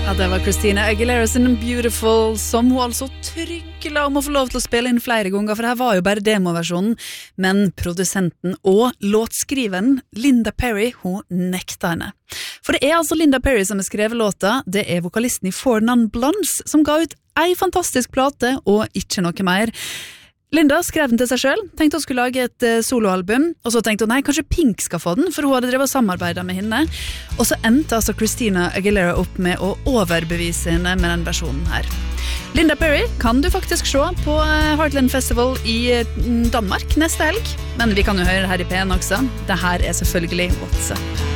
Ja, det var Christina Aguilera sin Beautiful, som hun altså tryggla om å få lov til å spille inn flere ganger, for det her var jo bare demoversjonen, men produsenten og låtskriveren Linda Perry, hun nekta henne. For det altså Linda Perry som har skrevet låta, det vokalisten i Four Non Blondes som ga ut ei fantastisk plate og ikke noe mer. Linda skrev den til seg selv, tenkte hun skulle lage et soloalbum, og så tenkte hun, nei, kanskje Pink skal få den, for hun hadde drevet og samarbeidet med henne. Og så endte altså Christina Aguilera opp med å overbevise henne med den versjonen her. Linda Perry kan du faktisk se på Heartland Festival i Danmark neste helg, men vi kan jo høre det her i P1 også. Det her selvfølgelig What's Up.